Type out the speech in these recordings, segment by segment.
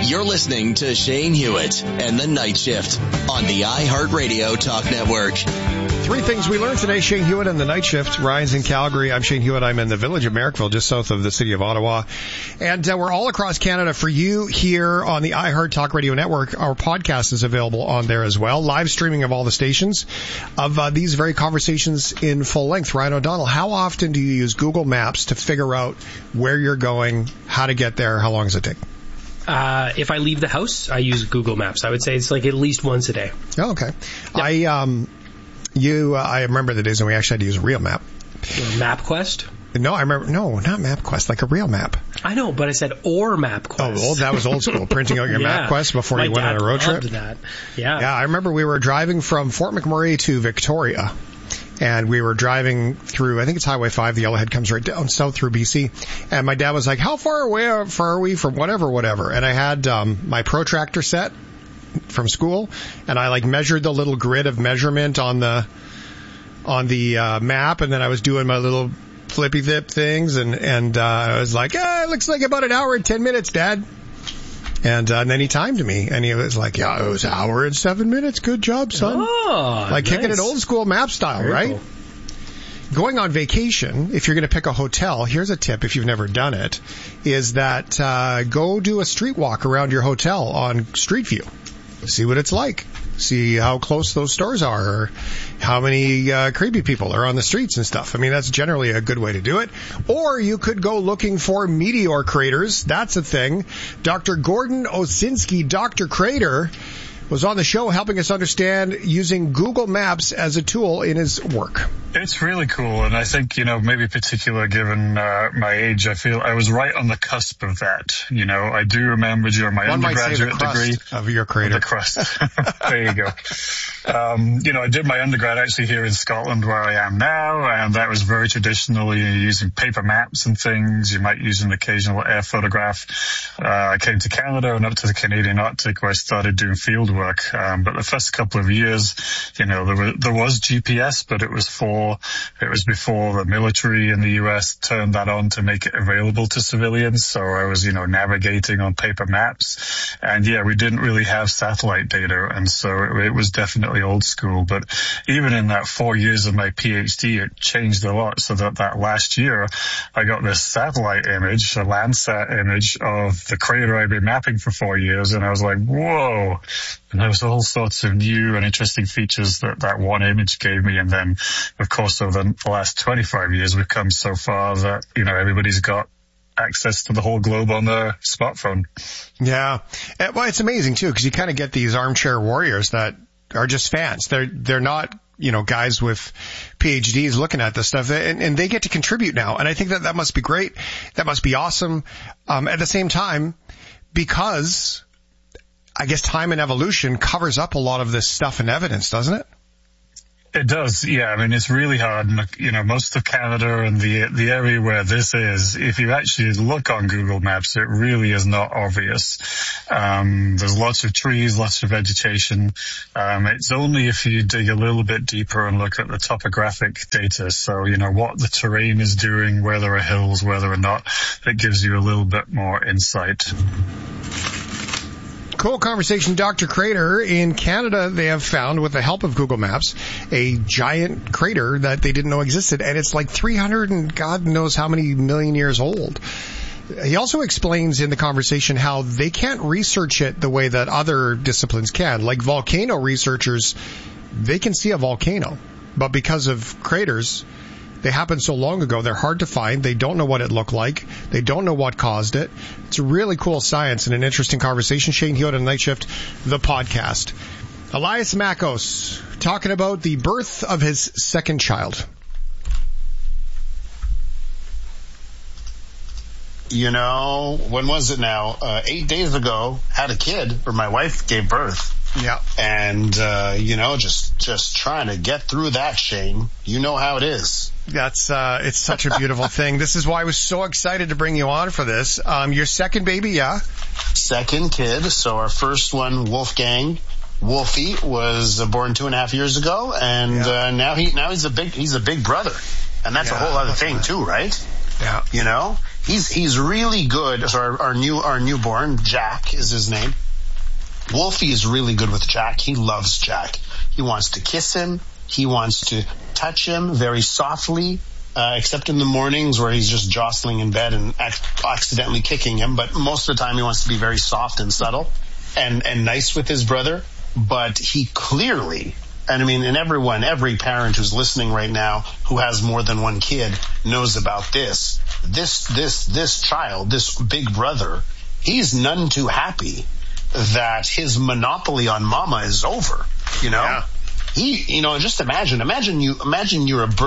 You're listening to Shane Hewitt and the Night Shift on the iHeartRadio Talk Network. Three things we learned today. Shane Hewitt and the Night Shift. Ryan's in Calgary. I'm Shane Hewitt. I'm in the village of Merrickville, just south of the city of Ottawa. And we're all across Canada for you here on the iHeart Talk Radio Network. Our podcast is available on there as well. Live streaming of all the stations of these very conversations in full length. Ryan O'Donnell, how often do you use Google Maps to figure out where you're going, how to get there, how long does it take? If I leave the house, I use Google Maps. I would say it's like at least once a day. Oh, okay. Yep. I remember the days when we actually had to use a real map. MapQuest? No, I remember. No, not MapQuest, like a real map. I know, but I said or MapQuest. Oh, that was old school. Printing out your MapQuest before you went on a road trip. That. Yeah. Yeah, I remember we were driving from Fort McMurray to Victoria. And we were driving through, I think it's Highway 5, the yellowhead comes right down south through BC. And my dad was like, how far are we from whatever? And I had my protractor set from school, and I measured the little grid of measurement on the map, and then I was doing my little flippy zip things, and I was like, it looks like about an hour and 10 minutes, Dad. And then he timed me, and he was like, yeah, it was an hour and 7 minutes. Good job, son. Oh, nice. Kicking it old school map style, Very right? Cool. Going on vacation, if you're going to pick a hotel, here's a tip if you've never done it, is that go do a street walk around your hotel on Street View. See what it's like. See how close those stores are, or how many creepy people are on the streets and stuff. I mean, that's generally a good way to do it. Or you could go looking for meteor craters. That's a thing. Dr. Gordon Osinski, Dr. Crater, was on the show helping us understand using Google Maps as a tool in his work. It's really cool, and I think, maybe particular given my age, I feel I was right on the cusp of that. I do remember during my undergraduate degree of your crater. The crust. There you go. I did my undergrad actually here in Scotland where I am now, and that was very traditionally using paper maps and things. You might use an occasional air photograph. I came to Canada and up to the Canadian Arctic where I started doing field work. But the first couple of years, there was GPS, but it was before the military in the U.S. turned that on to make it available to civilians. So I was, navigating on paper maps. And yeah, we didn't really have satellite data. And so it was definitely old school. But even in that 4 years of my PhD, it changed a lot. So that last year, I got this satellite image, a Landsat image of the crater I'd been mapping for 4 years. And I was like, whoa. And there was all sorts of new and interesting features that one image gave me. And then, of course, over the last 25 years, we've come so far that, everybody's got access to the whole globe on their smartphone. Yeah. Well, it's amazing, too, because you kind of get these armchair warriors that are just fans. They're not, guys with PhDs looking at this stuff, and they get to contribute now. And I think that must be great. That must be awesome. At the same time, because I guess time and evolution covers up a lot of this stuff and evidence, doesn't it? It does, yeah. I mean, it's really hard. Most of Canada and the area where this is, if you actually look on Google Maps, it really is not obvious. There's lots of trees, lots of vegetation. It's only if you dig a little bit deeper and look at the topographic data. So, what the terrain is doing, where there are hills, where there are not, that gives you a little bit more insight. Cool conversation. Dr. Crater. In Canada, they have found, with the help of Google Maps, a giant crater that they didn't know existed, and it's like 300 and God knows how many million years old. He also explains in the conversation how they can't research it the way that other disciplines can. Like volcano researchers, they can see a volcano, but because of craters, they happened so long ago, they're hard to find. They don't know what it looked like. They don't know what caused it. It's really cool science and an interesting conversation. Shane Hewitt on Night Shift, the podcast. Elias Makos talking about the birth of his second child. When was it now? 8 days ago, had a kid, or my wife gave birth. Yeah. And, just trying to get through that, Shane. You know how it is. That's, it's such a beautiful thing. This is why I was so excited to bring you on for this. Your second baby, yeah? Second kid. So our first one, Wolfie, was born 2.5 years ago. And, now he's a big brother. And that's a whole other thing too, right? Yeah. He's really good. So our newborn, Jack is his name. Wolfie is really good with Jack. He loves Jack. He wants to kiss him. He wants to touch him very softly, except in the mornings where he's just jostling in bed and accidentally kicking him. But most of the time he wants to be very soft and subtle and nice with his brother. But he clearly, and I mean, and every parent who's listening right now who has more than one kid knows about this. This child, this big brother, he's none too happy that his monopoly on mama is over, you know? Yeah. Just imagine you're a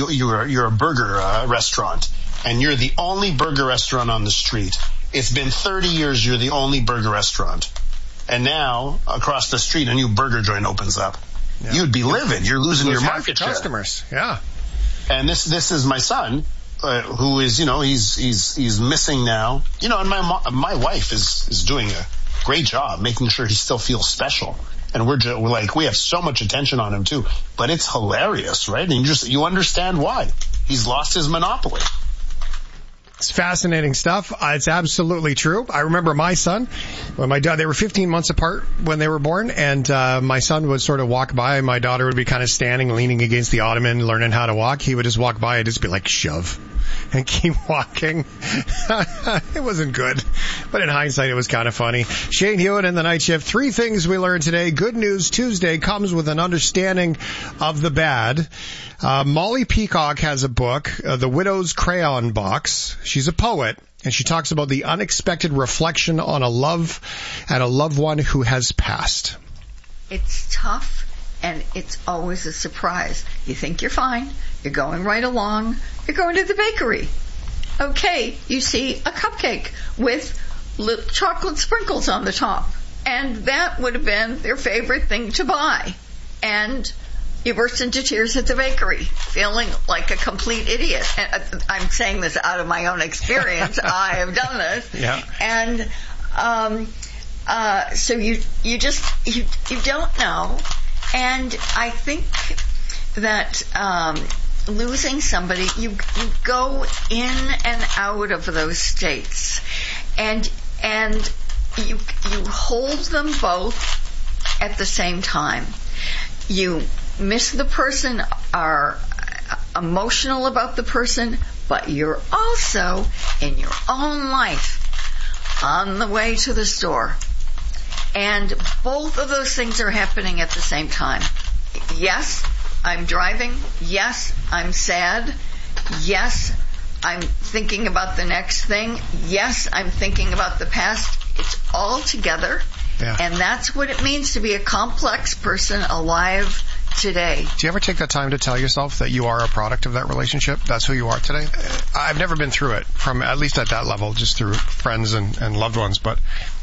burger restaurant and you're the only burger restaurant on the street. It's been 30 years you're the only burger restaurant. And now across the street a new burger joint opens up. Yeah. You'd be livid. You're losing your market share. Customers. Yeah. And this is my son, who is, he's missing now. And my wife is doing a great job making sure he still feels special. And we're like, we have so much attention on him too, but it's hilarious, right? And you understand why he's lost his monopoly. It's fascinating stuff. It's absolutely true. I remember my son, when my daughter, they were 15 months apart when they were born, and my son would sort of walk by, and my daughter would be kind of standing, leaning against the ottoman, learning how to walk. He would just walk by and just be like, shove, and keep walking. It wasn't good, but in hindsight, it was kind of funny. Shane Hewitt and the Night Shift. 3 things we learned today. Good News Tuesday comes with an understanding of the bad. Molly Peacock has a book, The Widow's Crayon Box. She's a poet, and she talks about the unexpected reflection on a love and a loved one who has passed. It's tough, and it's always a surprise. You think you're fine. You're going right along. You're going to the bakery. Okay, you see a cupcake with little chocolate sprinkles on the top. And that would have been their favorite thing to buy. And you burst into tears at the bakery, feeling like a complete idiot. And I'm saying this out of my own experience. I have done this. Yeah. And so you don't know. And I think that losing somebody, you go in and out of those states, and you hold them both at the same time. You miss the person, are emotional about the person, but you're also in your own life on the way to the store. And both of those things are happening at the same time. Yes, I'm driving. Yes, I'm sad. Yes, I'm thinking about the next thing. Yes, I'm thinking about the past. It's all together. Yeah. And that's what it means to be a complex person alive today. Do you ever take that time to tell yourself that you are a product of that relationship? That's who you are today? I've never been through it, from at least at that level, just through friends and loved ones. But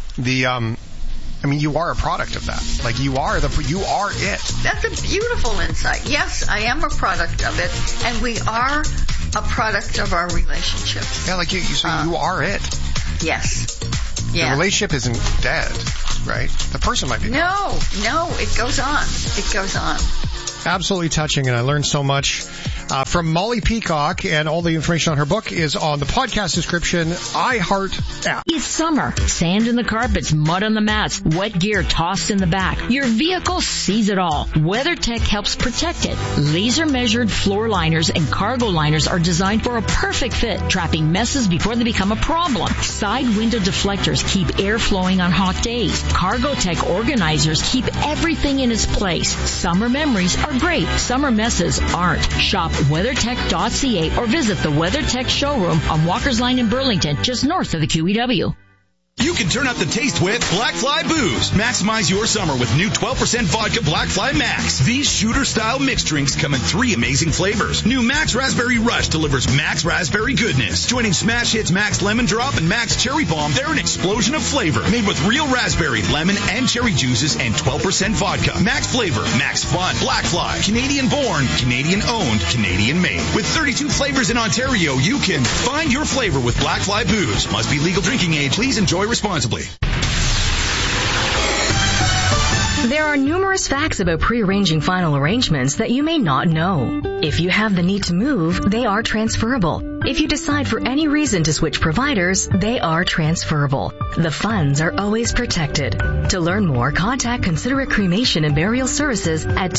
you are a product of that. Like, you are it. That's a beautiful insight. Yes, I am a product of it, and we are a product of our relationships. Yeah, like you are it. Yes. Yeah. The relationship isn't dead, right? The person might be. No, it goes on. It goes on. Absolutely touching, and I learned so much from Molly Peacock, and all the information on her book is on the podcast description, iHeart app. It's summer. Sand in the carpets, mud on the mats, wet gear tossed in the back. Your vehicle sees it all. WeatherTech helps protect it. Laser-measured floor liners and cargo liners are designed for a perfect fit, trapping messes before they become a problem. Side window deflectors keep air flowing on hot days. CargoTech organizers keep everything in its place. Summer memories are great. Summer messes aren't. Shop WeatherTech.ca or visit the WeatherTech showroom on Walker's Line in Burlington, just north of the QEW. You can turn up the taste with Black Fly Booze. Maximize your summer with new 12% vodka Black Fly Max. These shooter-style mixed drinks come in 3 amazing flavors. New Max Raspberry Rush delivers Max Raspberry goodness. Joining Smash Hits Max Lemon Drop and Max Cherry Bomb, they're an explosion of flavor. Made with real raspberry, lemon, and cherry juices and 12% vodka. Max flavor, Max fun. Black Fly. Canadian born, Canadian owned, Canadian made. With 32 flavors in Ontario, you can find your flavor with Black Fly Booze. Must be legal drinking age. Please enjoy responsibly. There are numerous facts about pre-arranging final arrangements that you may not know. If you have the need to move, they are transferable. If you decide for any reason to switch providers, they are transferable. The funds are always protected. To learn more, contact Considerate Cremation and Burial Services at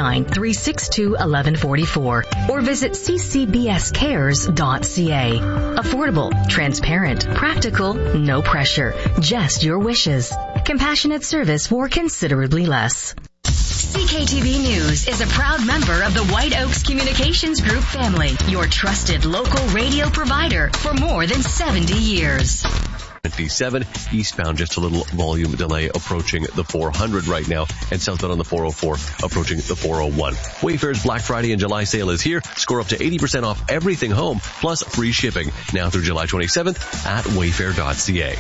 289-362-1144 or visit ccbscares.ca. Affordable, transparent, practical, no pressure, just your wishes. Compassionate service for considerably less. CKTV News is a proud member of the White Oaks Communications Group family, your trusted local radio provider for more than 70 years. 57 eastbound, just a little volume delay approaching the 400 right now, and southbound on the 404 approaching the 401. Wayfair's Black Friday and July sale is here. Score up to 80% off everything home, plus free shipping now through July 27th at wayfair.ca.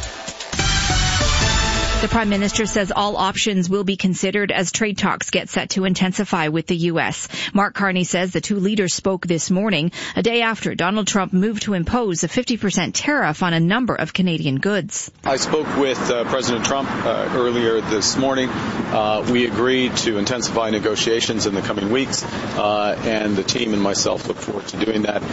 The Prime Minister says all options will be considered as trade talks get set to intensify with the U.S. Mark Carney says the two leaders spoke this morning, a day after Donald Trump moved to impose a 50% tariff on a number of Canadian goods. I spoke with President Trump earlier this morning. We agreed to intensify negotiations in the coming weeks, and the team and myself look forward to doing that.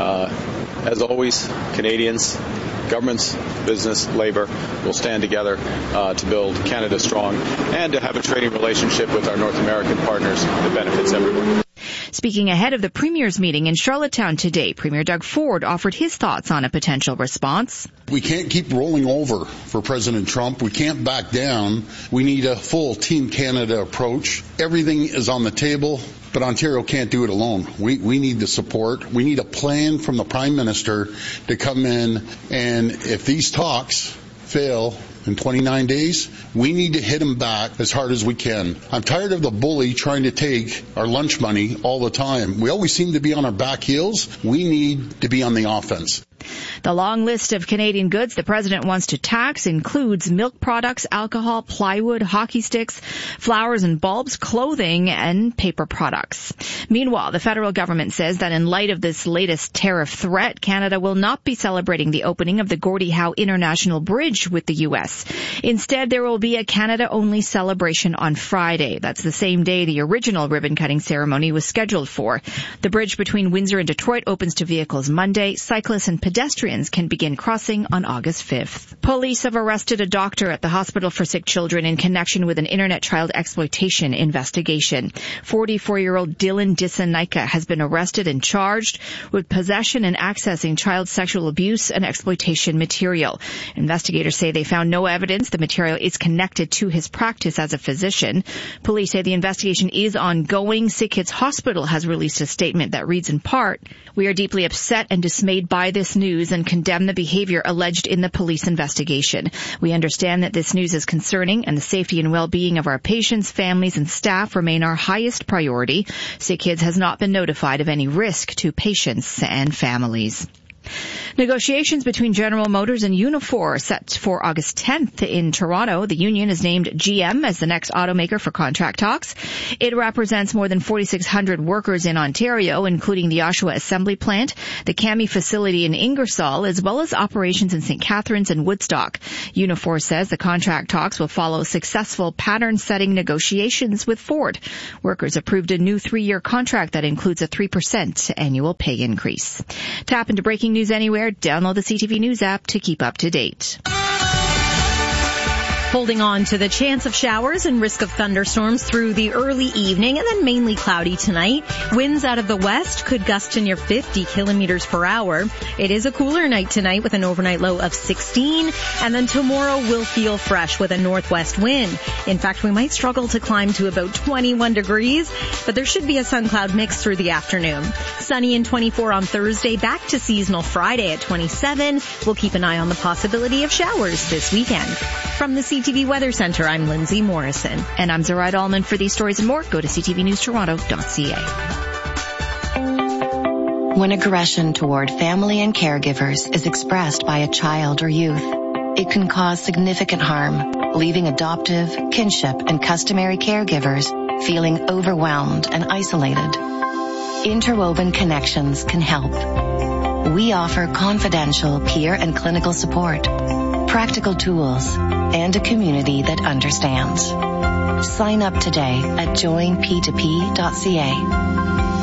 As always, Canadians, governments, business, labor will stand together to build Canada strong and to have a trading relationship with our North American partners that benefits everyone. Speaking ahead of the Premier's meeting in Charlottetown today, Premier Doug Ford offered his thoughts on a potential response. We can't keep rolling over for President Trump. We can't back down. We need a full Team Canada approach. Everything is on the table, but Ontario can't do it alone. We need the support. We need a plan from the Prime Minister to come in, and if these talks fail in 29 days, we need to hit them back as hard as we can. I'm tired of the bully trying to take our lunch money all the time. We always seem to be on our back heels. We need to be on the offense. The long list of Canadian goods the president wants to tax includes milk products, alcohol, plywood, hockey sticks, flowers and bulbs, clothing, and paper products. Meanwhile, the federal government says that in light of this latest tariff threat, Canada will not be celebrating the opening of the Gordie Howe International Bridge with the U.S. Instead, there will be a Canada-only celebration on Friday. That's the same day the original ribbon-cutting ceremony was scheduled for. The bridge between Windsor and Detroit opens to vehicles Monday. Cyclists and pedestrians can begin crossing on August 5th. Police have arrested a doctor at the Hospital for Sick Children in connection with an internet child exploitation investigation. 44-year-old Dylan Disanaika has been arrested and charged with possession and accessing child sexual abuse and exploitation material. Investigators say they found no evidence the material is connected to his practice as a physician. Police say the investigation is ongoing. Sick Kids Hospital has released a statement that reads in part, "We are deeply upset and dismayed by this news and condemn the behavior alleged in the police investigation. We understand that this news is concerning and the safety and well-being of our patients, families, and staff remain our highest priority. Sick Kids has not been notified of any risk to patients and families." Negotiations between General Motors and Unifor are set for August 10th in Toronto. The union has named GM as the next automaker for contract talks. It represents more than 4,600 workers in Ontario, including the Oshawa Assembly Plant, the Cami facility in Ingersoll, as well as operations in St. Catharines and Woodstock. Unifor says the contract talks will follow successful pattern-setting negotiations with Ford. Workers approved a new 3-year contract that includes a 3% annual pay increase. Tap into breaking news anywhere. Download the CTV News app to keep up to date. Holding on to the chance of showers and risk of thunderstorms through the early evening and then mainly cloudy tonight. Winds out of the west could gust to near 50 kilometers per hour. It is a cooler night tonight with an overnight low of 16, and then tomorrow will feel fresh with a northwest wind. In fact, we might struggle to climb to about 21 degrees, but there should be a sun-cloud mix through the afternoon. Sunny and 24 on Thursday, back to seasonal Friday at 27. We'll keep an eye on the possibility of showers this weekend. From the CTV Weather Center, I'm Lindsay Morrison. And I'm Zoraida Allman. For these stories and more, go to ctvnewstoronto.ca. When aggression toward family and caregivers is expressed by a child or youth, it can cause significant harm, leaving adoptive, kinship, and customary caregivers feeling overwhelmed and isolated. Interwoven Connections can help. We offer confidential peer and clinical support, practical tools, and a community that understands. Sign up today at joinp2p.ca.